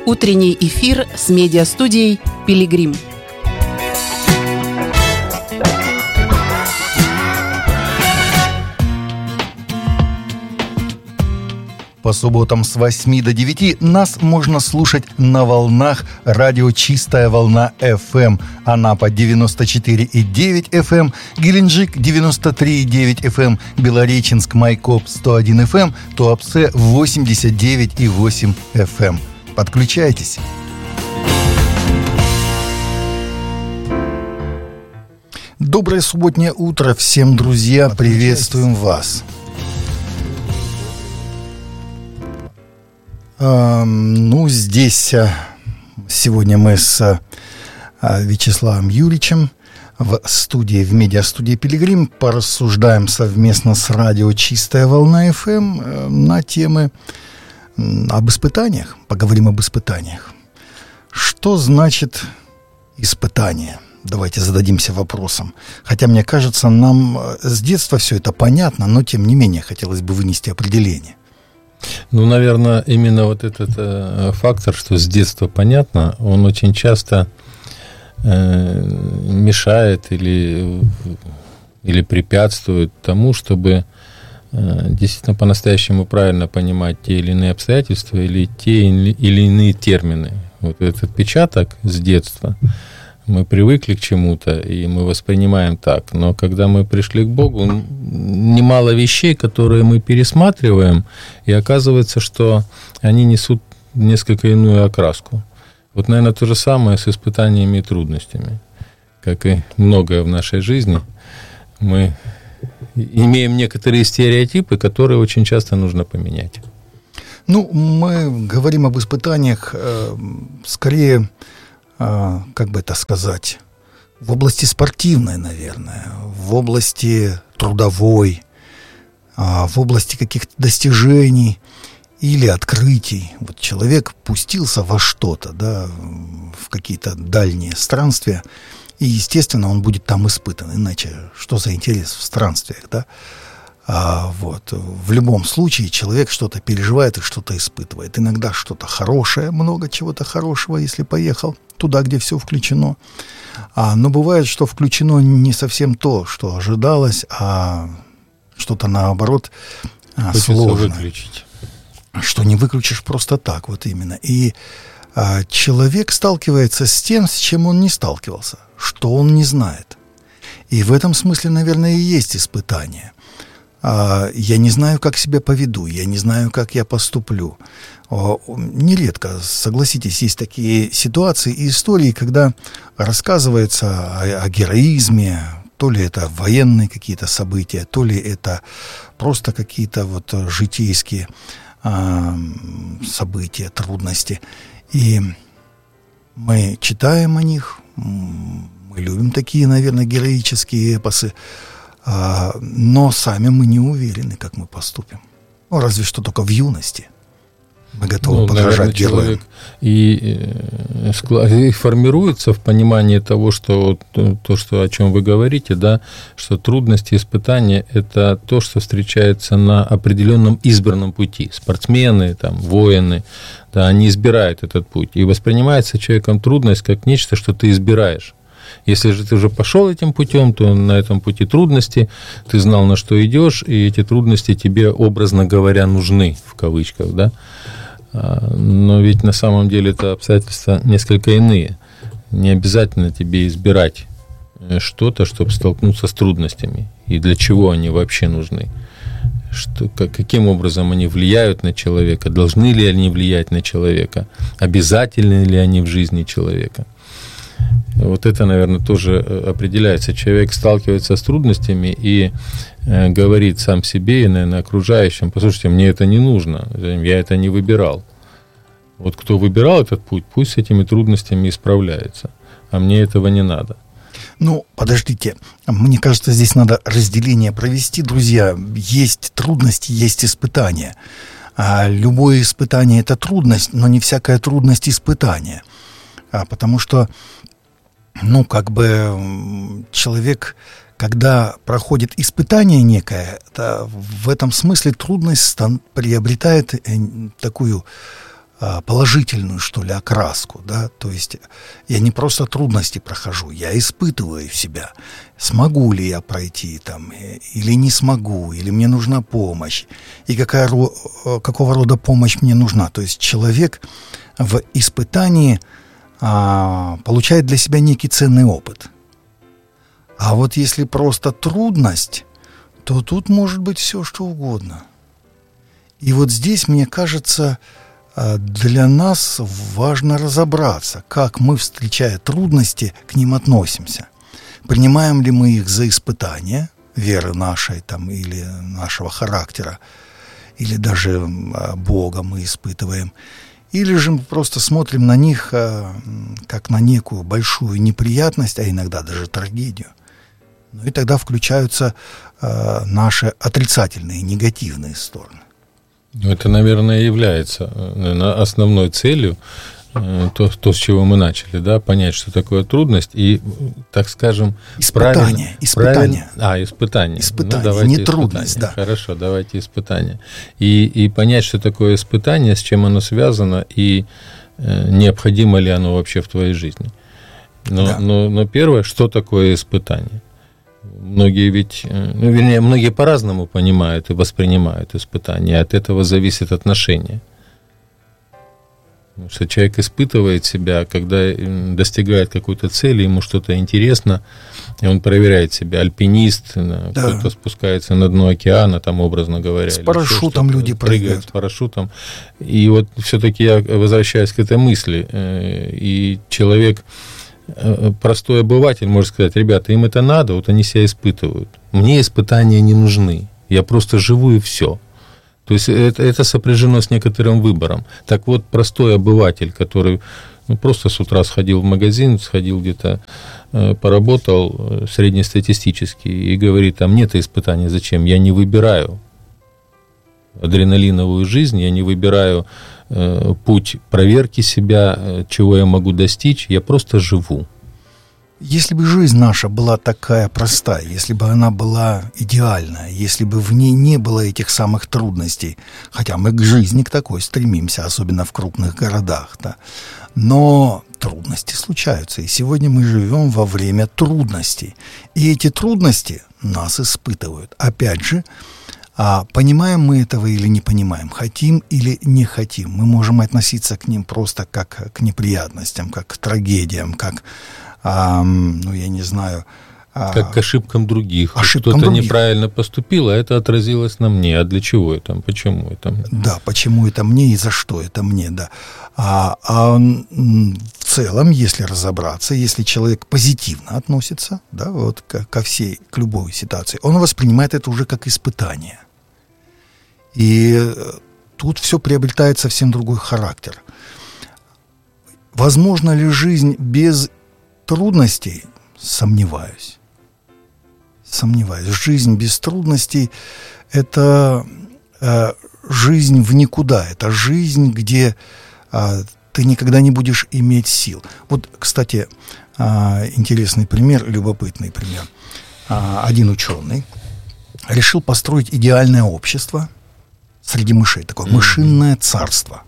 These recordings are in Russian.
Утренний эфир с медиастудией «Пилигрим». По субботам с 8 до 9 нас можно слушать на волнах радио «Чистая волна FM». Анапа 94,9 FM, Геленджик 93,9 FM, Белореченск, Майкоп 101 FM, Туапсе 89,8 FM. Подключайтесь. Доброе субботнее утро всем, друзья. Приветствуем вас. Здесь сегодня мы с Вячеславом Юрьевичем в медиастудии «Пилигрим» порассуждаем совместно с радио «Чистая волна FM» на темы об испытаниях. Поговорим об испытаниях. Что значит испытание? Давайте зададимся вопросом. Хотя, мне кажется, нам с детства все это понятно, но тем не менее хотелось бы вынести определение. Наверное, именно вот этот фактор, что с детства понятно, он очень часто мешает или препятствует тому, чтобы действительно по-настоящему правильно понимать те или иные обстоятельства или те или иные термины. Вот этот отпечаток с детства. Мы привыкли к чему-то, и мы воспринимаем так. Но когда мы пришли к Богу, немало вещей, которые мы пересматриваем, и оказывается, что они несут несколько иную окраску. Вот, наверное, то же самое с испытаниями и трудностями. Как и многое в нашей жизни, мы имеем некоторые стереотипы, которые очень часто нужно поменять. Мы говорим об испытаниях скорее... как бы это сказать, в области спортивной, наверное, в области трудовой, в области каких-то достижений или открытий. Вот человек пустился во что-то, да, в какие-то дальние странствия, и, естественно, он будет там испытан. Иначе что за интерес в странствиях, да? В любом случае человек что-то переживает и что-то испытывает. Иногда что-то хорошее, много чего-то хорошего, если поехал туда, где все включено. Но бывает, что включено не совсем то, что ожидалось, а что-то наоборот сложное. Выключить. Что не выключишь просто так, вот именно. И человек сталкивается с тем, с чем он не сталкивался, что он не знает. И в этом смысле, наверное, и есть испытание. Я не знаю, как себя поведу, я не знаю, как я поступлю. Нередко, согласитесь, есть такие ситуации и истории, когда рассказывается о героизме, то ли это военные какие-то события, то ли это просто какие-то житейские события, трудности. И мы читаем о них, мы любим такие, наверное, героические эпосы, но сами мы не уверены, как мы поступим. Разве что только в юности мы готовы подражать героям. И формируется в понимании того, что о чем вы говорите, да, что трудности, испытания – это то, что встречается на определенном избранном пути. Спортсмены, воины, да, они избирают этот путь. И воспринимается человеком трудность как нечто, что ты избираешь. Если же ты уже пошел этим путем, то на этом пути трудности, ты знал, на что идешь, и эти трудности тебе, образно говоря, нужны, в кавычках, да. Но ведь на самом деле это обстоятельства несколько иные. Не обязательно тебе избирать что-то, чтобы столкнуться с трудностями. И для чего они вообще нужны? Каким образом они влияют на человека? Должны ли они влиять на человека? Обязательны ли они в жизни человека? Вот это, наверное, тоже определяется. Человек сталкивается с трудностями и говорит сам себе и, наверное, окружающим: послушайте, мне это не нужно, я это не выбирал. Вот кто выбирал этот путь, пусть с этими трудностями исправляется, а мне этого не надо. Подождите, мне кажется, здесь надо разделение провести, друзья. Есть трудности, есть испытания. Любое испытание – это трудность, но не всякая трудность – испытание. Потому что, человек, когда проходит испытание некое, в этом смысле трудность приобретает такую положительную, что ли, окраску, да, то есть я не просто трудности прохожу, я испытываю себя, смогу ли я пройти там, или не смогу, или мне нужна помощь, и какого рода помощь мне нужна. То есть человек в испытании получает для себя некий ценный опыт. А вот если просто трудность, то тут может быть все, что угодно. И вот здесь, мне кажется, для нас важно разобраться, как мы, встречая трудности, к ним относимся. Принимаем ли мы их за испытания веры нашей там, или нашего характера, или даже Бога мы испытываем, или же мы просто смотрим на них как на некую большую неприятность, а иногда даже трагедию. Ну и тогда включаются наши отрицательные, негативные стороны. Это, наверное, является основной целью, то, с чего мы начали, да, понять, что такое трудность, и, так скажем, испытание. Испытание, не трудность, да. Хорошо, давайте испытание. И понять, что такое испытание, с чем оно связано, и необходимо ли оно вообще в твоей жизни. Но первое, что такое испытание? Многие многие по-разному понимают и воспринимают испытания, от этого зависит отношение. Потому что человек испытывает себя, когда достигает какой-то цели, ему что-то интересно, и он проверяет себя. Альпинист, кто-то спускается на дно океана, там, образно говоря. С парашютом люди прыгают. С парашютом. И вот все-таки я возвращаюсь к этой мысли. И человек... Простой обыватель может сказать: ребята, им это надо, вот они себя испытывают. Мне испытания не нужны, я просто живу и все. То есть это сопряжено с некоторым выбором. Так вот, простой обыватель, который просто с утра сходил в магазин, сходил где-то, поработал среднестатистически и говорит: а мне-то испытания зачем? Я не выбираю адреналиновую жизнь, я не выбираю путь проверки себя, чего я могу достичь, я просто живу. Если бы жизнь наша была такая простая, если бы она была идеальная, если бы в ней не было этих самых трудностей, хотя мы к жизни к такой стремимся, особенно в крупных городах, да, но трудности случаются, и сегодня мы живем во время трудностей, и эти трудности нас испытывают. Опять же, понимаем мы этого или не понимаем, хотим или не хотим, мы можем относиться к ним просто как к неприятностям, как к трагедиям, как, я не знаю... Как к ошибкам других. Кто-то неправильно поступил, а это отразилось на мне. А для чего это? Почему это мне? Да, почему это мне и за что это мне, да. В целом, если разобраться, если человек позитивно относится, да, вот к любой ситуации, он воспринимает это уже как испытание. И тут все приобретает совсем другой характер. Возможно ли жизнь без трудностей? Сомневаюсь. Жизнь без трудностей – это жизнь в никуда. Это жизнь, где ты никогда не будешь иметь сил. Вот, кстати, интересный пример, любопытный пример. Один ученый решил построить идеальное общество среди мышей, такое мышиное царство.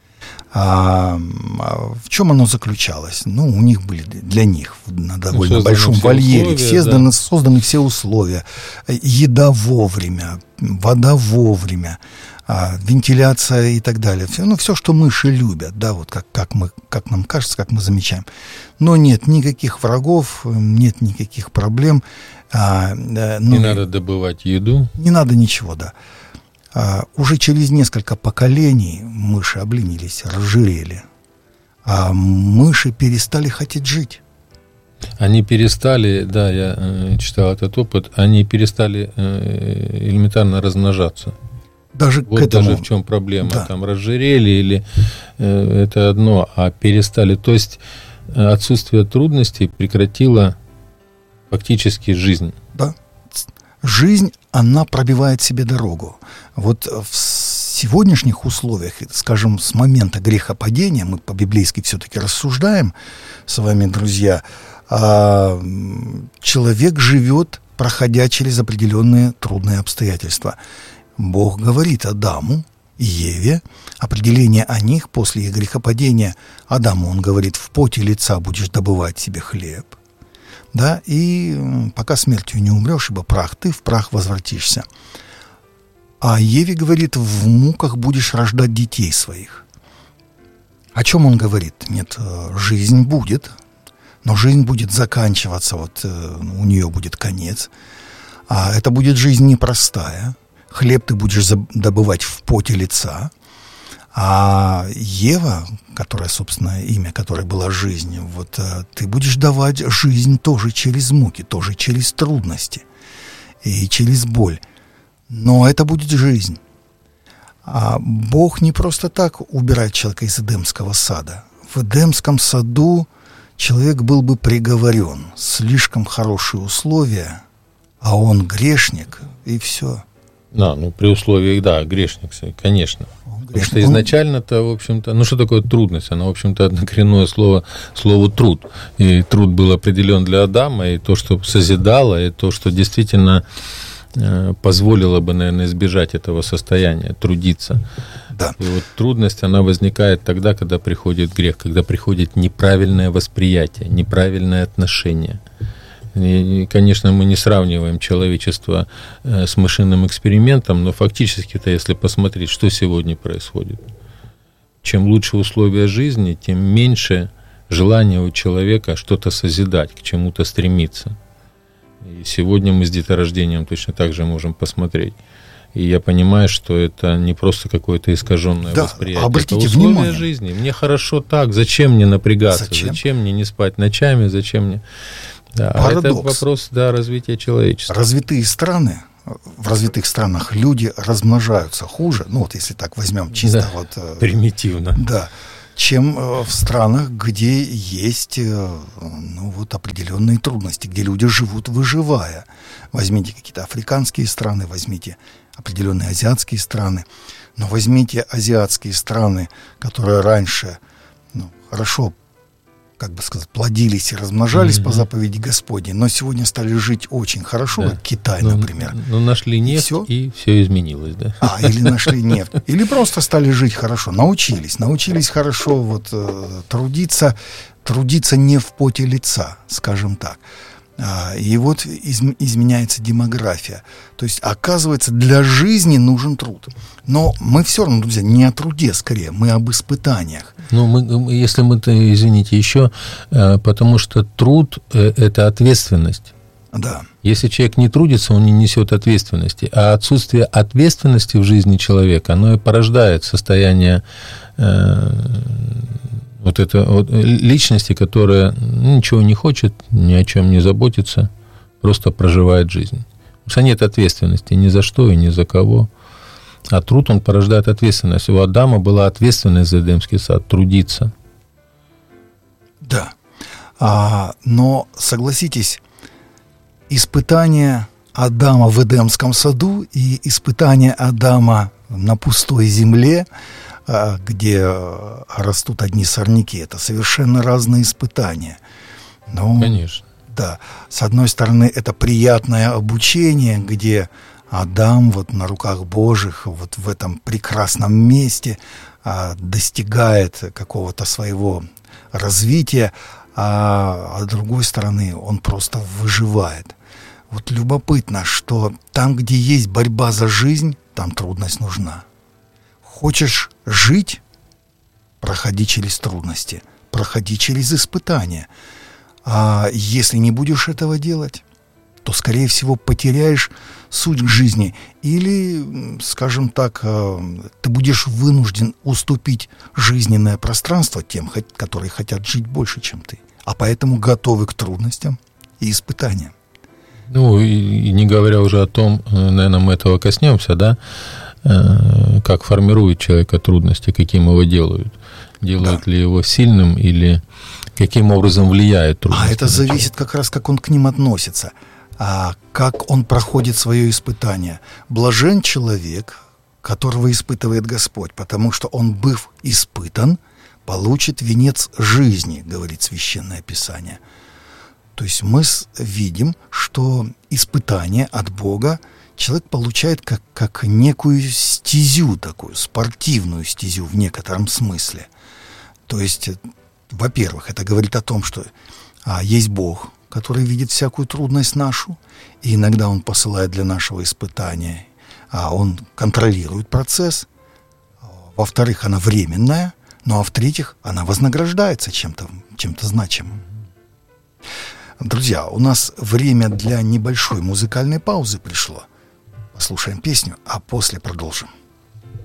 В чем оно заключалось? У них были для них на довольно большом вольере созданы все условия. Еда вовремя, вода вовремя, вентиляция и так далее. Все, что мыши любят, да, вот как нам кажется, как мы замечаем. Но нет никаких врагов, нет никаких проблем. Не надо добывать еду. Не надо ничего, да. Уже через несколько поколений мыши обленились, разжирели, а мыши перестали хотеть жить. Они перестали, да, я читал этот опыт, они перестали элементарно размножаться. Даже вот даже в чем проблема. Да. Там разжирели или это одно, а перестали. То есть отсутствие трудностей прекратило фактически жизнь. Да. Жизнь, она пробивает себе дорогу. Вот в сегодняшних условиях, скажем, с момента грехопадения, мы по-библейски все-таки рассуждаем с вами, друзья, человек живет, проходя через определенные трудные обстоятельства. Бог говорит Адаму и Еве, определение о них после их грехопадения. Адаму он говорит: в поте лица будешь добывать себе хлеб. Да, и пока смертью не умрешь, ибо прах ты, в прах возвратишься. А Еве говорит: в муках будешь рождать детей своих. О чем он говорит? Нет, жизнь будет, но жизнь будет заканчиваться, вот у нее будет конец. А это будет жизнь непростая. Хлеб ты будешь добывать в поте лица. А Ева, которая, собственно, имя которой была жизнь, вот ты будешь давать жизнь тоже через муки, тоже через трудности и через боль. Но это будет жизнь. А Бог не просто так убирает человека из Эдемского сада. В Эдемском саду человек был бы приговорен. Слишком хорошие условия, а он грешник, и все. Да, ну при условии, да, грешник, конечно. Потому что изначально-то, в общем-то, ну что такое трудность? Она, в общем-то, однокоренное слову труд. И труд был определен для Адама, и то, что созидало, и то, что действительно позволило бы, наверное, избежать этого состояния, трудиться. Да. И вот трудность, она возникает тогда, когда приходит грех, когда приходит неправильное восприятие, неправильное отношение. И, конечно, мы не сравниваем человечество с мышиным экспериментом, но фактически-то, если посмотреть, что сегодня происходит, чем лучше условия жизни, тем меньше желания у человека что-то созидать, к чему-то стремиться. И сегодня мы с деторождением точно так же можем посмотреть. И я понимаю, что это не просто какое-то искаженное восприятие. Обратите это условия внимание. жизни. Мне хорошо так, зачем мне напрягаться, Зачем мне не спать ночами, зачем мне... Да, это вопрос, да, развития человечества. Развитые страны, в развитых странах люди размножаются хуже, ну вот если так возьмем чисто примитивно. Да, чем в странах, где есть определенные трудности, где люди живут, выживая. Возьмите какие-то африканские страны, возьмите определенные азиатские страны, но возьмите азиатские страны, которые раньше хорошо, как бы сказать, плодились и размножались по заповеди Господней, но сегодня стали жить очень хорошо, как Китай, например. Ну, нашли нефть, и все изменилось, да? Или нашли нефть. Или просто стали жить хорошо, научились хорошо трудиться не в поте лица, скажем так. И вот изменяется демография. То есть, оказывается, для жизни нужен труд. Но мы все равно, друзья, не о труде, скорее, мы об испытаниях. Если мы, извините, еще, потому что труд – это ответственность. Да. Если человек не трудится, он не несет ответственности. А отсутствие ответственности в жизни человека, оно и порождает состояние личности, которая ничего не хочет, ни о чем не заботится, просто проживает жизнь. Потому что нет ответственности ни за что и ни за кого. А труд, он порождает ответственность. У Адама была ответственность за Эдемский сад, трудиться. Да. Но, согласитесь, испытания Адама в Эдемском саду и испытания Адама на пустой земле, где растут одни сорняки, это совершенно разные испытания. Конечно. Да. С одной стороны, это приятное обучение, где Адам на руках Божьих, в этом прекрасном месте достигает какого-то своего развития, а с другой стороны, он просто выживает. Любопытно, что там, где есть борьба за жизнь, там трудность нужна. Хочешь жить? Проходи через трудности, проходи через испытания. А если не будешь этого делать, то, скорее всего, потеряешь суть к жизни. Или, скажем так, ты будешь вынужден уступить жизненное пространство тем, которые хотят жить больше, чем ты. А поэтому готовы к трудностям и испытаниям. И не говоря уже о том, наверное, мы этого коснемся, да, как формирует человека трудности, каким его делают. Делают ли его сильным или каким образом влияет трудности? А это зависит как раз, как он к ним относится, как он проходит свое испытание. Блажен человек, которого испытывает Господь, потому что он, быв испытан, получит венец жизни, говорит Священное Писание. То есть мы видим, что испытание от Бога человек получает как некую стезю такую, спортивную стезю в некотором смысле. То есть, во-первых, это говорит о том, что есть Бог, который видит всякую трудность нашу, и иногда Он посылает для нашего испытания, Он контролирует процесс. Во-вторых, она временная, ну а в-третьих, она вознаграждается чем-то значимым. Друзья, у нас время для небольшой музыкальной паузы пришло. Послушаем песню, а после продолжим.